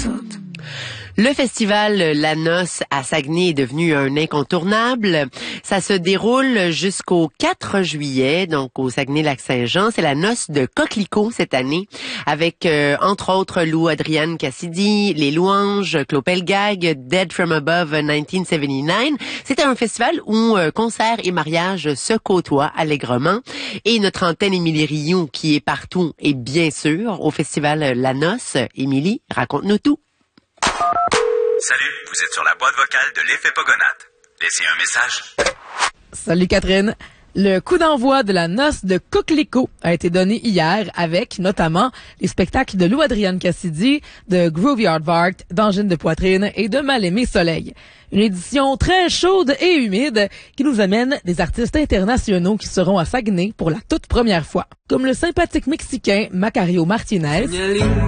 Le festival La Noce à Saguenay est devenu un incontournable. Ça se déroule jusqu'au 4 juillet, donc au Saguenay-Lac-Saint-Jean. C'est la Noce de Coquelicot cette année, avec entre autres Lou Adrienne Cassidy, Les Louanges, Claude Pelgag, Dead from Above 1979. C'est un festival où concerts et mariages se côtoient allègrement. Et notre antenne Émilie Rioux, qui est partout, et bien sûr au festival La Noce. Émilie, raconte-nous tout. Salut, vous êtes sur la boîte vocale de l'Effet Pogonate. Laissez un message. Salut Catherine. Le coup d'envoi de la Noce de Coquelicot a été donné hier avec, notamment, les spectacles de Lou Adrienne Cassidy, de Groovy Aardvark, d'Angine de Poitrine et de Mal-Aimé Soleil. Une édition très chaude et humide qui nous amène des artistes internationaux qui seront à Saguenay pour la toute première fois. Comme le sympathique Mexicain Macario Martinez,